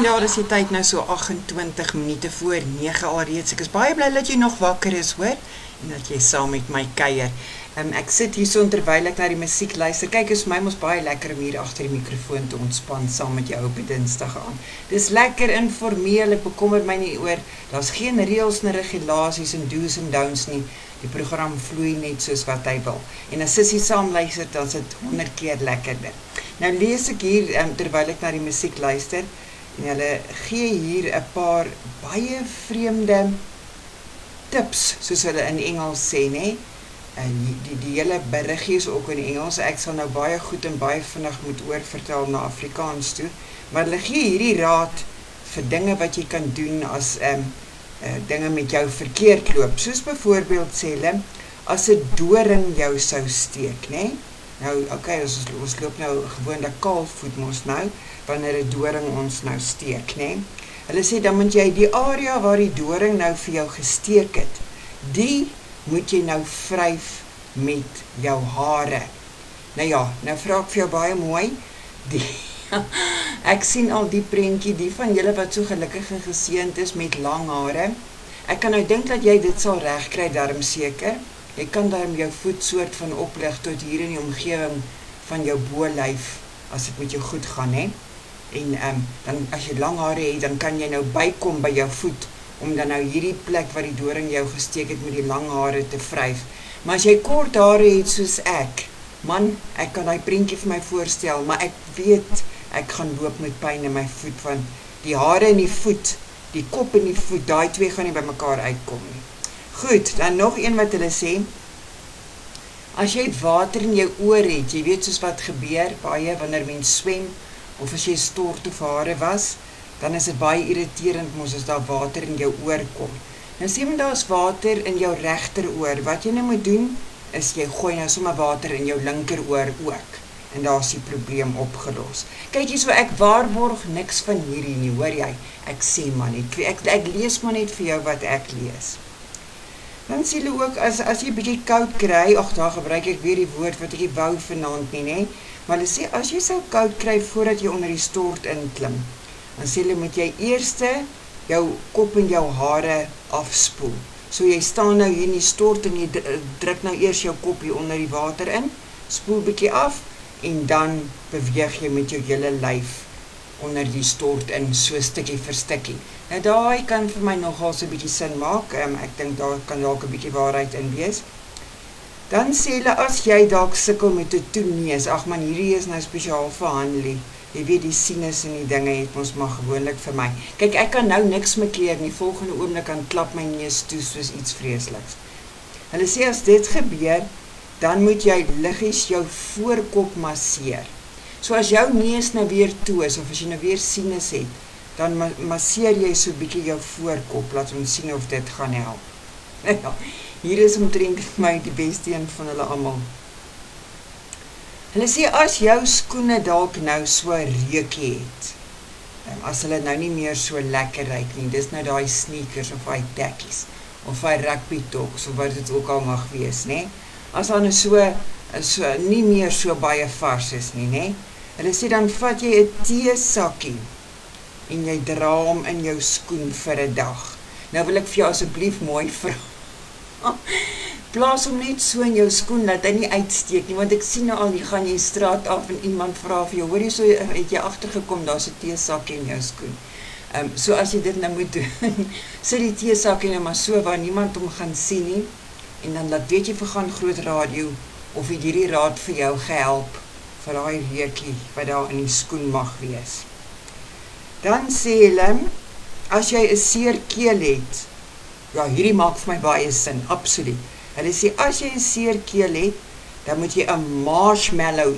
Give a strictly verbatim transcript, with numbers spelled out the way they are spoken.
sien daar is die tyd nou so agt-en-twintig minute voor nege alreeds. Ek is baie bly dat jy nog wakker is, hoor, en dat jy saam met my kuier. Um, ek sit hier so terwyl ek na die musiek luister. Kyk, is my mos baie lekker om hier agter die mikrofoon te ontspan saam met jou op die Dinsdag aan. Dis lekker informeel, ek bekommer my nie oor, daar's geen reëls en regulasies en do's en don'ts nie. Die program vloei net soos wat hy wil. En as Sissie saam luister, dan is dit honderd keer lekkerder. Nou lees ek hier, um, terwyl ek na die musiek luister, en hulle gee hier 'n paar baie vreemde tips, soos hulle in Engels sê, né? En die, die, die hele berigie is ook in Engels. Ek sal nou baie goed en baie vinnig moet oorvertel na Afrikaans toe. Maar hulle gee hierdie raad vir dinge wat jy kan doen as um, uh, dinge met jou verkeerd loop. Soos byvoorbeeld sê hulle, as 'n doring jou sou steek, né? Nou, oké, okay, ons, ons loop nou gewoonlik kaalvoet mos nou, wanneer 'n doring ons nou steek, né? Hulle sê, dan moet jy die area waar die doring nou vir jou gesteek het, die moet jy nou vryf met jou hare. Nou ja, nou vra ek vir jou baie mooi, die, ek sien al die prentjie, die van julle wat so gelukkig en geseënd is met lang hare. Ek kan nou dink dat jy dit sal regkry, daarom seker. Jy kan daarom jou voet soort van oplig tot hier in die omgewing van jou bolyf, as dit met jou goed gaan, hè. En um, dan, as jy lang hare het, dan kan jy nou bykom by jou voet, om dan nou hierdie plek waar die doring jou gesteek het met die lang hare te vryf. Maar as jy kort hare het soos ek, man, ek kan die prentjie vir my voorstel, maar ek weet, ek gaan loop met pyn in my voet, want die hare in die voet, die kop in die voet, daai twee gaan nie by mekaar uitkom nie. Goed, dan nog een wat hulle sê, as jy water in jou oor het, jy weet soos wat gebeur, baie wanneer mens swem, of as jy stort of hare was, dan is dit baie irriterend mos as daar water in jou oor kom. Nou sê men daar is water in jou regter oor, wat jy nou moet doen, is jy gooi nou sommer water in jou linker oor ook, en daar is die probleem opgelos. Kyk hier so, ek waarborg niks van hierdie nie, hoor jy, ek sê maar net, ek, ek lees maar net vir jou wat ek lees. Dan sê hulle ook, as, as jy bietjie koud kry, ag daar gebruik ek weer die woord wat ek nie wou vanaand nie, nee, maar hulle sê, as jy sou koud kry voordat jy onder die stort inklim, dan sê hulle, moet jy eerste jou kop en jou hare afspoel. So jy staan nou hier in die stort en jy druk nou eers jou kop hier onder die water in, spoel bietjie af, en dan beweeg jy met jou hele lyf onder die stort in, so stukkie vir stukkie. Nou daai kan vir my nogal so 'n bietjie sin maak, um, ek dink daar kan dalk 'n bietjie waarheid in wees. Dan sê hulle, as jy dalk sukkel met 'n toeneus, ag man, hierdie is nou spesiaal vir Hanlie, jy weet die sinus en die dinge het ons maar gewoonlik vir my. Kyk, ek kan nou niks meer keer nie, volgende oomblik kan klap my neus toe soos iets vreesliks. Hulle sê, as dit gebeur, dan moet jy liggies jou voorkop masseer. So as jou neus nou weer toe is, of as jy nou weer sinus het, dan ma masseer jy so bietjie jou voorkop, laat ons sien of dit gaan help. Ja, hier is omtrent vir my die beste een van hulle almal. Hulle sê, as jou skoene dalk nou so reukie het, as hulle nou nie meer so lekker ruik nie, dis nou daai sneakers of daai tekkies, of daai rugby toks, of wat dit ook al mag wees, né? As dan so, so nie meer so baie vars is nie, né? Hulle sê, dan vat jy 'n teesakkie, en jy dra hom in jou skoen vir 'n dag. Nou wil ek vir jou asseblief mooi vra, plaas hom net so in jou skoen, dat hy nie uitsteek nie, want ek sien nou al, jy gaan jy straat af, en iemand vra vir jou, hoor jy so, het jy agtergekom, daar is 'n teesakkie in jou skoen. Um, so as jy dit nou moet doen, sit die teesakkie nou maar so, waar niemand hom gaan sien nie, en dan laat weet jy vir gaan groot radio, of het hierdie raad vir jou gehelp, vir daai reukie, wat daar in die skoen mag wees. Dan sê hulle, as jy 'n seer keel het, ja, hierdie maak vir my baie sin, absoluut. Hulle sê, as jy 'n seer keel het, dan moet jy 'n marshmallow